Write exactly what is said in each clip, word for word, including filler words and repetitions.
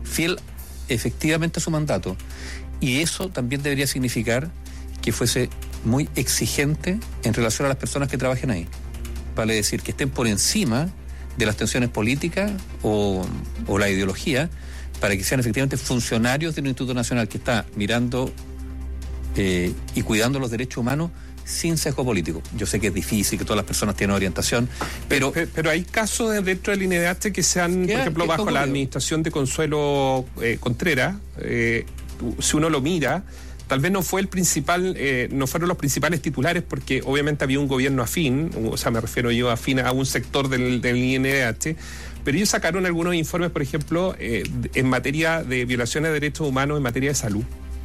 fiel efectivamente a su mandato. Y eso también debería significar que fuese muy exigente en relación a las personas que trabajen ahí. Vale decir, que estén por encima de las tensiones políticas o, o la ideología, para que sean efectivamente funcionarios de un Instituto Nacional que está mirando eh, y cuidando los derechos humanos sin sesgo político. Yo sé que es difícil, que todas las personas tienen orientación, pero... Pero, pero hay casos dentro del I N D H que se han, por ejemplo, bajo la administración de Consuelo eh, Contreras, eh, si uno lo mira, tal vez no fue el principal, eh, no fueron los principales titulares, porque obviamente había un gobierno afín, o sea, me refiero yo afín a un sector del, del I N D H, pero ellos sacaron algunos informes, por ejemplo, eh, en materia de violaciones de derechos humanos, en materia de salud,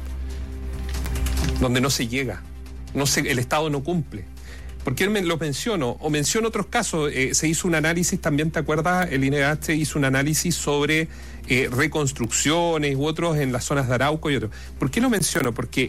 donde no se llega. No se, el Estado no cumple. ¿Por qué me lo menciono? O menciono otros casos. Eh, se hizo un análisis, también te acuerdas, el I N D H hizo un análisis sobre eh, reconstrucciones u otros en las zonas de Arauco y otros. ¿Por qué lo menciono? Porque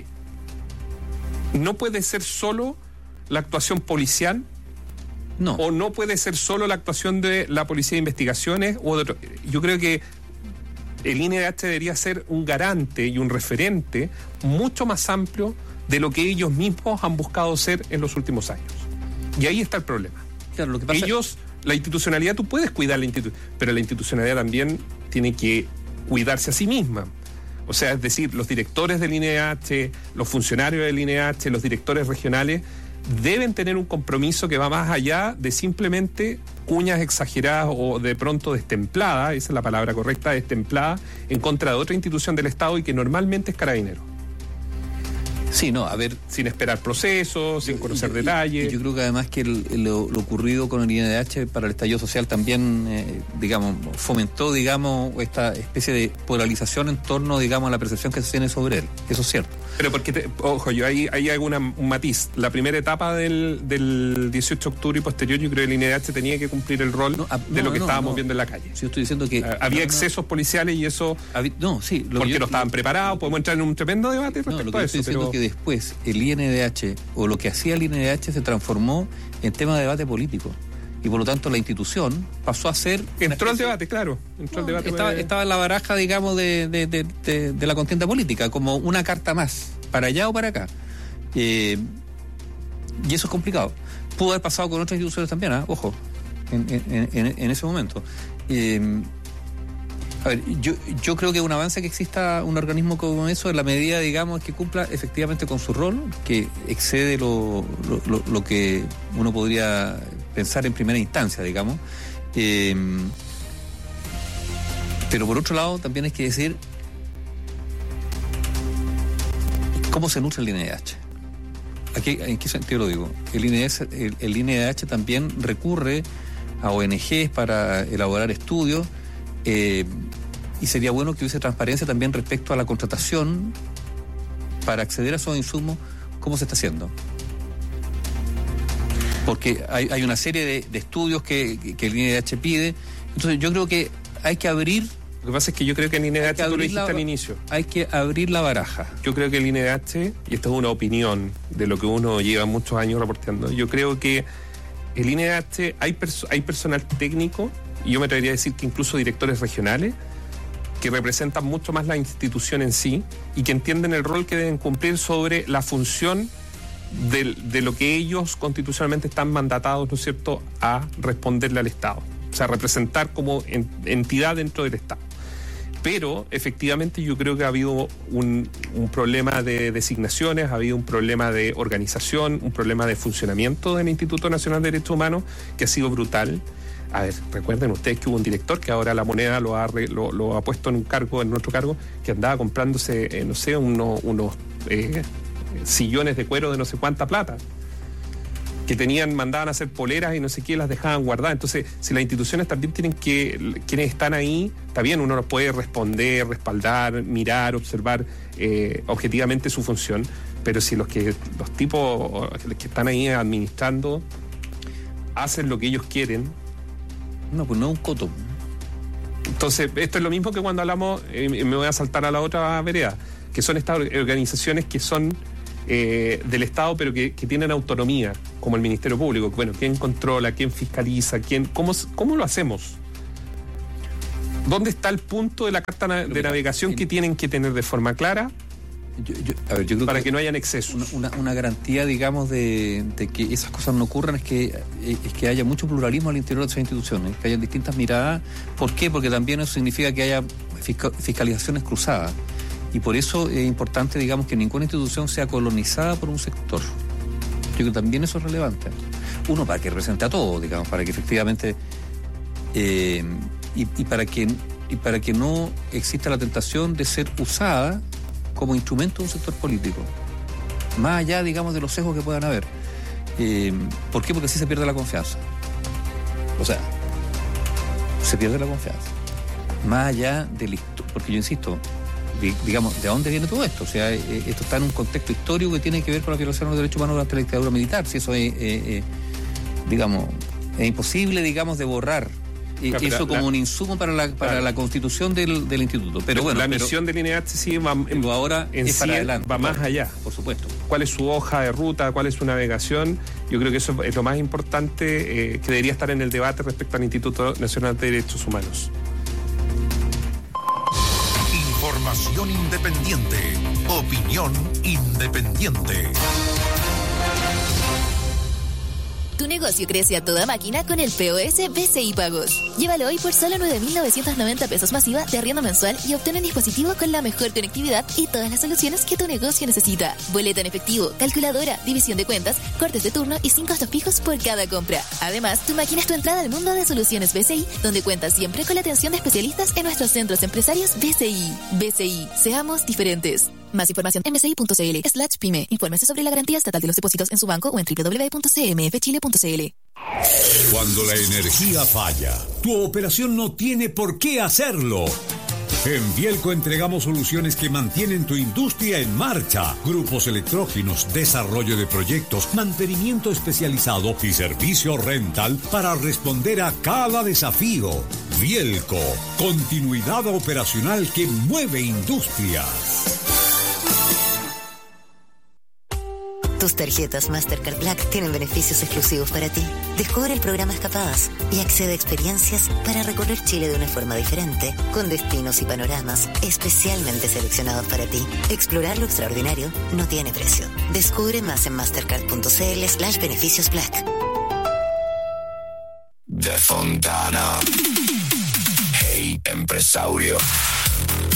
no puede ser solo la actuación policial, no. O no puede ser solo la actuación de la Policía de Investigaciones o de otro. Yo creo que el I N D H debería ser un garante y un referente mucho más amplio de lo que ellos mismos han buscado ser en los últimos años. Y ahí está el problema. Claro, lo que pasa ellos, la institucionalidad, tú puedes cuidar la institucionalidad, pero la institucionalidad también tiene que cuidarse a sí misma. O sea, es decir, los directores del I N D H, los funcionarios del I N D H, los directores regionales, deben tener un compromiso que va más allá de simplemente cuñas exageradas o de pronto destempladas, esa es la palabra correcta, destemplada, en contra de otra institución del Estado y que normalmente es Carabineros. Sí, no, a ver... Sin esperar procesos, sin conocer y, detalles. Y yo creo que además que el, lo, lo ocurrido con el I N D H para el estallido social también, eh, digamos, fomentó, digamos, esta especie de polarización en torno, digamos, a la percepción que se tiene sobre él. Eso es cierto. Pero porque, te, ojo, yo ahí hay alguna un matiz. La primera etapa del, del dieciocho de octubre y posterior, yo creo que el I N D H tenía que cumplir el rol no, a, de no, lo que no, estábamos no. viendo en la calle. Sí, yo estoy diciendo que... Uh, había no, excesos policiales y eso... Habí, no, sí. Lo porque yo, no estaban lo, preparados, podemos entrar en un tremendo debate respecto no, lo que a yo eso. Estoy diciendo pero... que después el I N D H, o lo que hacía el I N D H, se transformó en tema de debate político. Y por lo tanto la institución pasó a ser... Entró al debate, claro. Entró no, al debate estaba, de... estaba en la baraja, digamos, de, de, de, de, de la contienda política, como una carta más, para allá o para acá. Eh, y eso es complicado. Pudo haber pasado con otras instituciones también, ¿eh? Ojo, en, en, en, en ese momento. Eh, a ver, yo, yo creo que un avance que exista un organismo como eso, en la medida, digamos, que cumpla efectivamente con su rol, que excede lo, lo, lo, lo que uno podría pensar en primera instancia, digamos. Eh, pero por otro lado, también hay que decir cómo se nutre el I N D H. Aquí, ¿en qué sentido lo digo? El I N D H, el, el I N D H también recurre a O N Ges para elaborar estudios, eh, y sería bueno que hubiese transparencia también respecto a la contratación para acceder a esos insumos, cómo se está haciendo. Porque hay, hay una serie de, de estudios que, que el I N D H pide, entonces yo creo que hay que abrir... Lo que pasa es que yo creo que el I N D H, tú lo dijiste la, al inicio. Hay que abrir la baraja. Yo creo que el I N D H, y esto es una opinión de lo que uno lleva muchos años reporteando, yo creo que el I N D H, hay, perso- hay personal técnico, y yo me atrevería a decir que incluso directores regionales, que representan mucho más la institución en sí y que entienden el rol que deben cumplir sobre la función de, de lo que ellos constitucionalmente están mandatados, ¿no es cierto?, a responderle al Estado. O sea, representar como en, entidad dentro del Estado. Pero, efectivamente, yo creo que ha habido un, un problema de designaciones, ha habido un problema de organización, un problema de funcionamiento del Instituto Nacional de Derechos Humanos que ha sido brutal. A ver, recuerden ustedes que hubo un director que ahora la moneda lo ha, lo, lo ha puesto en un cargo, en otro cargo, que andaba comprándose, eh, no sé, uno, unos eh, sillones de cuero de no sé cuánta plata, que tenían, mandaban a hacer poleras y no sé qué, las dejaban guardadas. Entonces, si las instituciones también tienen que, quienes están ahí, está bien, uno los puede responder, respaldar, mirar, observar eh, objetivamente su función, pero si los que los tipos que están ahí administrando hacen lo que ellos quieren, no, pues no es un coto. Entonces, esto es lo mismo que cuando hablamos, eh, me voy a saltar a la otra vereda, que son estas organizaciones que son eh, del Estado, pero que, que tienen autonomía, como el Ministerio Público. Bueno, ¿quién controla? ¿Quién fiscaliza? ¿Quién, cómo, ¿Cómo lo hacemos? ¿Dónde está el punto de la carta na- de mira, navegación en, que tienen que tener de forma clara yo, yo, a ver, yo creo para que, que no hayan excesos? Una, una, una garantía, digamos, de, de que esas cosas no ocurran es que, es que haya mucho pluralismo al interior de esas instituciones, que haya distintas miradas. ¿Por qué? Porque también eso significa que haya fiscal, fiscalizaciones cruzadas. Y por eso es importante, digamos, que ninguna institución sea colonizada por un sector. Yo creo que también eso es relevante. Uno, para que represente a todos, digamos, para que efectivamente... Eh, y, y, para que, y para que no exista la tentación de ser usada como instrumento de un sector político. Más allá, digamos, de los sesgos que puedan haber. Eh, ¿Por qué? Porque así se pierde la confianza. O sea, se pierde la confianza. Más allá del... Porque yo insisto... digamos, ¿de dónde viene todo esto? O sea, eh, esto está en un contexto histórico que tiene que ver con la violación de los derechos humanos durante la dictadura militar. Si eso es, eh, eh, digamos, es imposible, digamos, de borrar eh, claro, eso la, como la, un insumo para la para claro. la constitución del, del instituto. Pero bueno, la pero, misión del I N E H sí va, pero ahora en es sí para adelante, va más claro, allá. Por supuesto. ¿Cuál es su hoja de ruta? ¿Cuál es su navegación? Yo creo que eso es lo más importante eh, que debería estar en el debate respecto al Instituto Nacional de Derechos Humanos. Información independiente. Opinión independiente. Tu negocio crece a toda máquina con el P O S B C I Pagos. Llévalo hoy por solo nueve mil novecientos noventa pesos masiva de arriendo mensual y obtén un dispositivo con la mejor conectividad y todas las soluciones que tu negocio necesita. Boleta en efectivo, calculadora, división de cuentas, cortes de turno y sin costos fijos por cada compra. Además, tu máquina es tu entrada al mundo de soluciones B C I, donde cuentas siempre con la atención de especialistas en nuestros centros empresarios B C I. B C I, seamos diferentes. Más información en bci.cl slash pyme. Infórmese sobre la garantía estatal de los depósitos en su banco o en doble u doble u doble u punto c m f chile punto c l. Cuando la energía falla, tu operación no tiene por qué hacerlo. En Vielco entregamos soluciones que mantienen tu industria en marcha. Grupos electrógenos, desarrollo de proyectos, mantenimiento especializado y servicio rental para responder a cada desafío. Vielco, continuidad operacional que mueve industrias. Tus tarjetas Mastercard Black tienen beneficios exclusivos para ti. Descubre el programa Escapadas y accede a experiencias para recorrer Chile de una forma diferente, con destinos y panoramas especialmente seleccionados para ti. Explorar lo extraordinario no tiene precio. Descubre más en mastercard.cl slash beneficios Black. De Fontana. Hey, empresario.